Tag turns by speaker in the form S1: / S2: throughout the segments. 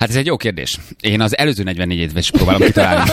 S1: Hát ez egy jó kérdés. Én az előző 44 évet is próbálom kitalálni.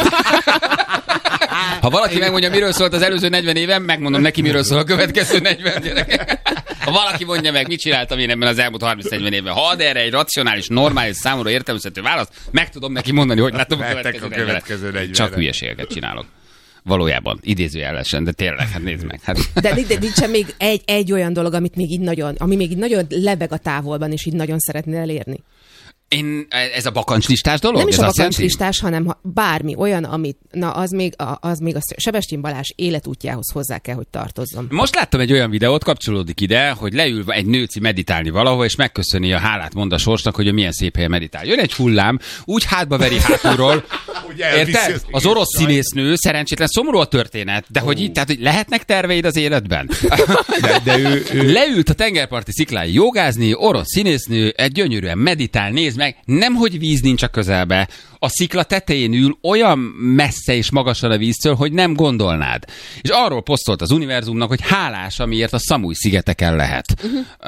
S1: Ha valaki megmondja, miről szólt az előző 40 éven, megmondom neki, miről szól a következő 40 gyerek. Ha valaki mondja meg, mit csináltam én ebben az elmúlt 30-40 évben, ha ad erre egy racionális, normális, számomra értelmezhető választ, meg tudom neki mondani, hogy látom a következő 40. Csak hülyeségeket csinálok. Valójában, idézőjelesen, de tényleg, hát nézd meg. Hát.
S2: De nincsen még egy olyan dolog, ami még így nagyon lebeg a távolban, és így nagyon szeretnél elérni.
S1: Ez a bakancslistás dolog?
S2: Nem is a bakancslistás, hanem bármi olyan, amit, az még a Sebestyén Balázs életútjához hozzá kell, hogy tartozzon.
S1: Most láttam egy olyan videót, kapcsolódik ide, hogy leül egy nőci meditálni valahol, és megköszöni a hálát mond a sorsnak, hogy milyen szép helyen meditál. Jön egy hullám, úgy hátba veri hátulról. Érted? Az orosz színésznő, szerencsétlen, szomorú a történet, de hogy így, tehát hogy lehetnek terveid az életben? De ő leült a tengerparti sziklái jogázni, orosz színésznő, egy gyönyörűen meditál, nézd meg, nemhogy víz nincs a közelbe. A szikla tetején ül olyan messze és magasan a víztől, hogy nem gondolnád. És arról posztolt az univerzumnak, hogy hálás, amiért a Szamuj-szigeteken lehet.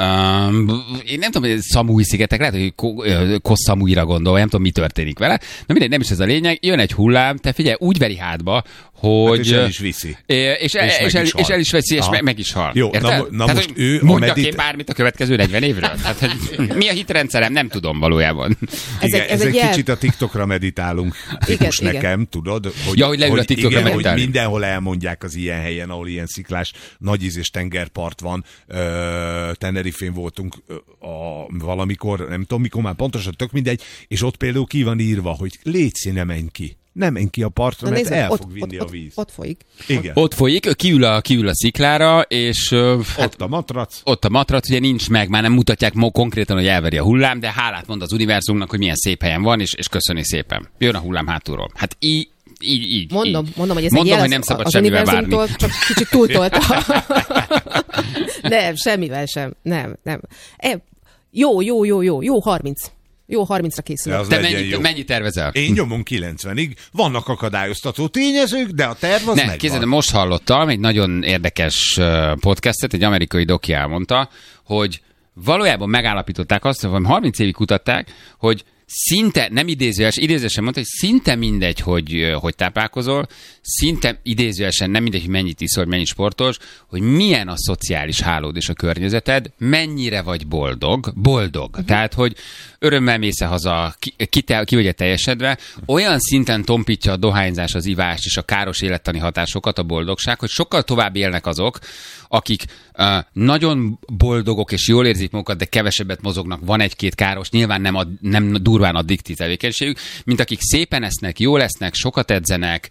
S1: Én nem tudom, hogy Szamuj-szigetek, lehet, hogy Koh-Samuira gondol, nem tudom, mi történik vele. De mindegy, nem is ez a lényeg. Jön egy hullám, te figyelj, úgy veri hátba, hogy... Hát
S3: és el is viszi.
S1: És el is veszi, és meg is hal.
S3: Jó, na
S1: tehát,
S3: most ő
S1: mondjak én bármit a következő 40 évről? Tehát, hogy mi a hitrendszerem? Nem tudom valójában.
S3: Ez egy kicsit a TikTokra meditálunk. Tikus nekem, tudod?
S1: Hogy leül a TikTokra meditálni.
S3: Hogy mindenhol elmondják az ilyen helyen, ahol ilyen sziklás, nagyízés tengerpart van. Tenerifén voltunk valamikor, nem tudom mikor, már pontosan tök mindegy, és ott például ki van írva, hogy légy ne menj ki. Nem menj ki a partra, mert el fog vinni a víz.
S2: Ott folyik.
S3: Igen.
S1: Ott folyik, kiül a sziklára, és...
S3: ott a matrac.
S1: Ott a matrac, ugye nincs meg, már nem mutatják konkrétan, hogy elveri a hullám, de hálát mond az univerzumnak, hogy milyen szép helyen van, és köszöni szépen. Jön a hullám hátulról. Hát így.
S2: Mondom, hogy ez
S1: mondom,
S2: egy jel
S1: hogy nem szabad
S2: az
S1: semmivel várni.
S2: Csak kicsit túltolta. Nem, semmivel sem. Nem. Jó, 30. Jó, 30-ra készülök.
S1: Te mennyit tervezel?
S3: Én nyomom 90-ig. Vannak akadályoztató tényezők, de a terv az megvan.
S1: Kézzel, most hallottam egy nagyon érdekes podcastet, egy amerikai doki elmondta, hogy valójában megállapították azt, hogy 30 évig kutatták, hogy szinte, nem idézőesen mondta, hogy szinte mindegy, hogy táplálkozol, szinte idézőesen nem mindegy, hogy mennyit iszol, mennyit sportolsz, hogy milyen a szociális hálód és a környezeted, mennyire vagy boldog. Tehát, hogy örömmel mész haza, ki vagy teljesedve, olyan szinten tompítja a dohányzás, az ivás és a káros élettani hatásokat a boldogság, hogy sokkal tovább élnek azok, akik nagyon boldogok és jól érzik magukat, de kevesebbet mozognak, van egy-két káros, nyilván nem durván addiktív tevékenységük, mint akik szépen esznek, jól esznek, sokat edzenek,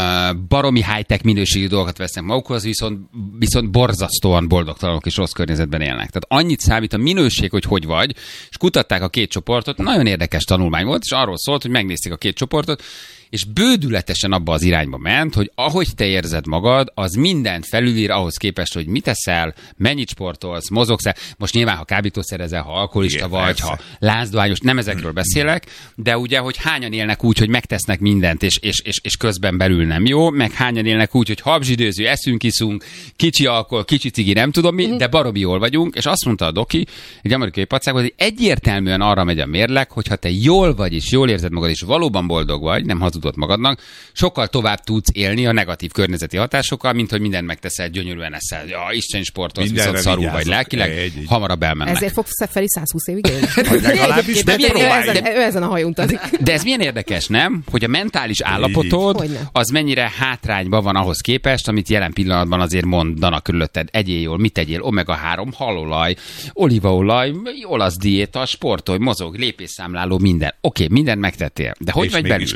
S1: baromi high-tech minőségű dolgokat vesznek magukhoz, viszont borzasztóan boldogtalanok és rossz környezetben élnek. Tehát annyit számít a minőség, hogy vagy, és kutatták a két csoportot, nagyon érdekes tanulmány volt, és arról szólt, hogy megnézték a két csoportot, és bődületesen abba az irányba ment, hogy ahogy te érzed magad, az mindent felülír ahhoz képest, hogy mit eszel, mennyit sportolsz, mozogsz. Most nyilván, ha kábítószerezel, ha alkoholista igen, vagy, persze. Ha lázdohányos, nem ezekről beszélek, de ugye, hogy hányan élnek úgy, hogy megtesznek mindent, és közben belül nem jó, meg hányan élnek úgy, hogy habzsidőző, eszünk, iszunk, kicsi alkohol, kicsi cigi, nem tudom mi, de baromi jól vagyunk, és azt mondta a doki, egy amerikai pacák, hogy egyértelműen arra megy a mérleg, hogyha te jól vagy, és jól érzed magad, és valóban boldog vagy, nem hazudott magadnak, sokkal tovább tudsz élni a negatív környezeti hatásokkal, mint hogy mindent megteszel, gyönyörűen eszel. Ja, Isten sportolsz, viszont szarul vagy lelkileg, hamarabb elmennek.
S2: Ezért fogsz Feri 120 évig élni?
S3: Legalábbis
S2: ő ezen a hajón utazik.
S1: De ez milyen érdekes, nem? Hogy a mentális állapotod az mennyire hátrányban van ahhoz képest, amit jelen pillanatban azért mondanak körülötted. Egyél jól, mit tegyél? Omega-3, halolaj, olívaolaj, olasz diéta, sportolj, mozog, lépésszámláló, minden. Oké, mindent megtettél. De hogy vagy belül?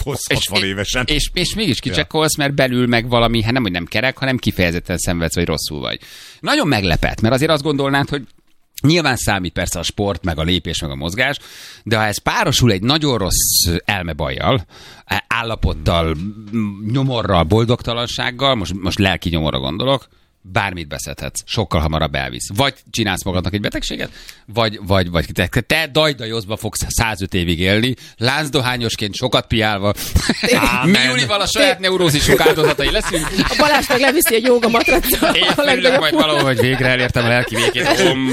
S1: És mégis kicsekkolsz, mert belül meg valami, hát nem, hogy nem kerek, hanem kifejezetten szenvedsz, vagy rosszul vagy. Nagyon meglepett, mert azért azt gondolnád, hogy nyilván számít persze a sport, meg a lépés, meg a mozgás, de ha ez párosul egy nagyon rossz elmebajjal, állapottal, nyomorral, boldogtalansággal, most lelki nyomorra gondolok, bármit beszedhetsz. Sokkal hamarabb elvisz. Vagy csinálsz magadnak egy betegséget, vagy te dajdajozba fogsz 105 évig élni, láncdohányosként sokat piálva. Mi Julival a saját neurózisunk áldozatai leszünk.
S2: A Balázs meg leviszi egy jógamatraccal.
S1: Én felülök majd valahogy végre elértem a lelki végét.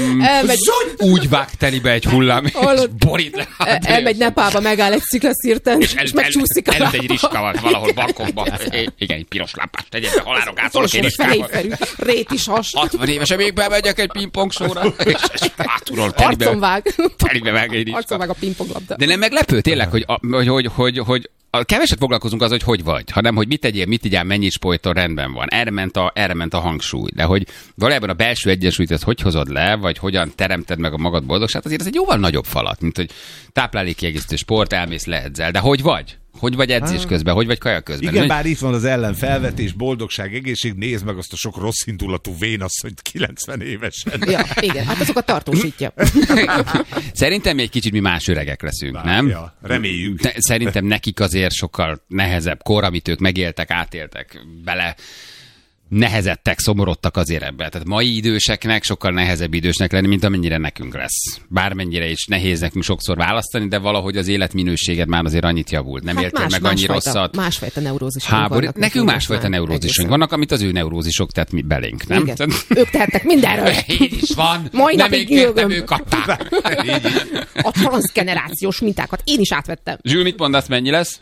S1: Úgy vág telibe egy hullám, és borít le.
S2: Elmegy Nepálba, megáll egy sziklaszírten, és megcsúszik a
S1: előtt egy riska van valahol Bangkokban. Igen, egy piros lámpás, tegyed be halálok átszolok egy riskával.
S2: Rét is has.
S1: 60 évesen még bemegyek egy pingpongsóra, és hátulról
S2: Arcon vág.
S1: Telibe vág egy
S2: Arcon vág a pingponglabda.
S1: De nem meglepő tényleg, hogy keveset foglalkozunk az, hogy vagy, hanem hogy mit tegyél, mit igyál, mennyit spojtol, rendben van. Erre ment a hangsúly. De hogy valójában a belső egyensúlyt ezt hogy hozod le, vagy hogyan teremted meg a magad boldogságát, azért ez egy jóval nagyobb falat, mint hogy táplálékkiegészítő sport, elmész, leedzel. De hogy vagy? Hogy vagy edzés közben, hogy vagy kaja közben?
S3: Igen, bár itt van az ellenfelvetés, boldogság, egészség, nézd meg azt a sok rossz indulatú vénasszonyt 90 évesen.
S2: Ja, igen, hát azokat tartósítja.
S1: Szerintem egy kicsit mi más öregek leszünk, nem?
S3: Ja, reméljük.
S1: Szerintem nekik azért sokkal nehezebb kor, amit ők megéltek, átéltek, bele nehezettek, szomorodtak azért ebbe. Tehát mai időseknek sokkal nehezebb idősnek lenni, mint amennyire nekünk lesz. Bármennyire is nehéz nekünk sokszor választani, de valahogy az életminőséged már azért annyit javult. Nem éltél meg annyi rosszat.
S2: Másfajta neurózisunk vannak.
S1: Nekünk másfajta neurózisunk vannak, amit az ő neurózisok tett mi belénk, nem?
S2: Igen. Ők tehettek mindenről.
S1: Így is van.
S2: Mai
S1: nem
S2: napig
S1: én kértem, ők adták.
S2: A transzgenerációs mintákat én is átvettem.
S1: Zsül, mit mondasz, mennyi lesz?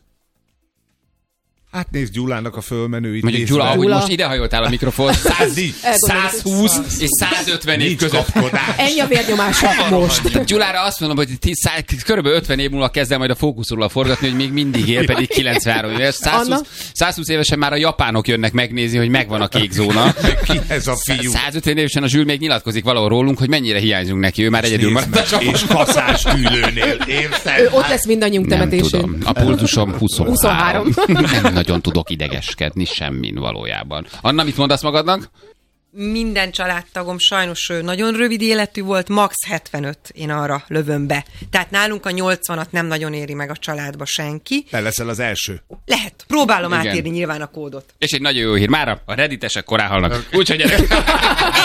S3: Hát nézd Gyulának a fölmenőit.
S1: Mondjuk Gyula, ahogy most idehajoltál a mikrofon, 120 és 150 év között.
S2: Ennyi a vérnyomása most.
S1: Gyulára azt mondom, hogy körülbelül 50 év múlva kezdem majd a fókuszról forgatni, hogy még mindig él, pedig 93 éves. 120 évesen már a japánok jönnek megnézni, hogy megvan a kék zóna.
S3: Ki ez a fiú?
S1: 150 évesen a Zsül még nyilatkozik valahol rólunk, hogy mennyire hiányzunk neki, ő már egyedül maradt.
S3: És kaszás tűlőnél, érted?
S2: Ő ott lesz mindannyiunk temetésén.
S1: Nem tudom. A pulzusom 23. Nem nagyon tudok idegeskedni semmin valójában. Anna, mit mondasz magadnak?
S4: Minden családtagom sajnos nagyon rövid életű volt, max 75 én arra lövöm be. Tehát nálunk a 80-at nem nagyon éri meg a családba senki.
S3: Te leszel az első.
S4: Lehet. Próbálom
S1: Igen.
S4: átírni nyilván a kódot.
S1: És egy nagyon jó hír. Mára a redditesek korán halnak. Úgyhogy gyerek.